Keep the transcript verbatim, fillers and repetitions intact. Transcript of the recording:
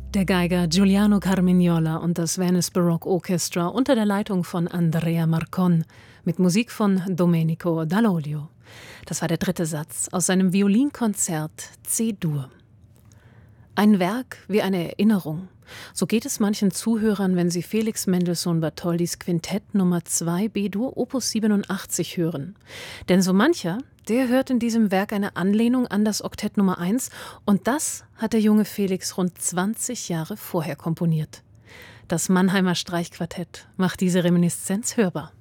Der Geiger Giuliano Carmignola und das Venice Baroque Orchestra unter der Leitung von Andrea Marcon mit Musik von Domenico Dall'Olio. Das war der dritte Satz aus seinem Violinkonzert C-Dur. Ein Werk wie eine Erinnerung. So geht es manchen Zuhörern, wenn sie Felix Mendelssohn Bartholdys Quintett Nummer zwei B-Dur Opus siebenundachtzig hören. Denn so mancher, der hört in diesem Werk eine Anlehnung an das Oktett Nummer eins und das hat der junge Felix rund zwanzig Jahre vorher komponiert. Das Mannheimer Streichquartett macht diese Reminiszenz hörbar.